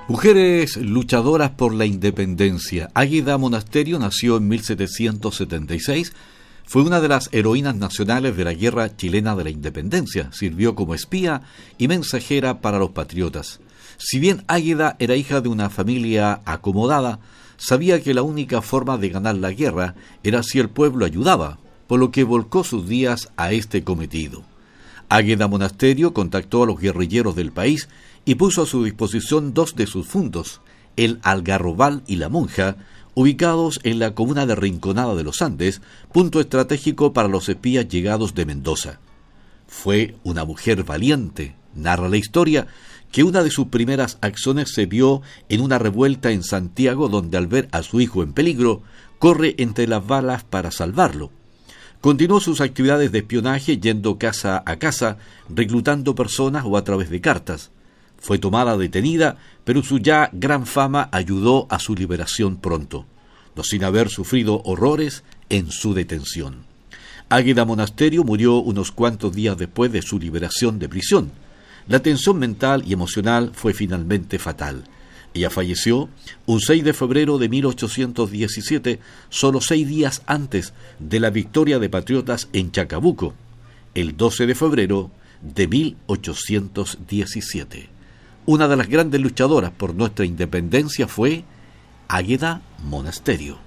Mujeres luchadoras por la independencia. Águeda Monasterio nació en 1776. Fue una de las heroínas nacionales de la Guerra Chilena de la Independencia. Sirvió como espía y mensajera para los patriotas. Si bien Águeda era hija de una familia acomodada, sabía que la única forma de ganar la guerra era si el pueblo ayudaba, por lo que volcó sus días a este cometido. Águeda Monasterio contactó a los guerrilleros del país y puso a su disposición dos de sus fundos, el Algarrobal y la Monja, ubicados en la comuna de Rinconada de los Andes, punto estratégico para los espías llegados de Mendoza. Fue una mujer valiente, narra la historia, que una de sus primeras acciones se vio en una revuelta en Santiago, donde al ver a su hijo en peligro, corre entre las balas para salvarlo. Continuó sus actividades de espionaje yendo casa a casa, reclutando personas o a través de cartas. Fue tomada detenida, pero su ya gran fama ayudó a su liberación pronto, no sin haber sufrido horrores en su detención. Águeda Monasterio murió unos cuantos días después de su liberación de prisión. La tensión mental y emocional fue finalmente fatal. Ella falleció un 6 de febrero de 1817, solo 6 días antes de la victoria de patriotas en Chacabuco, el 12 de febrero de 1817. Una de las grandes luchadoras por nuestra independencia fue Águeda Monasterio.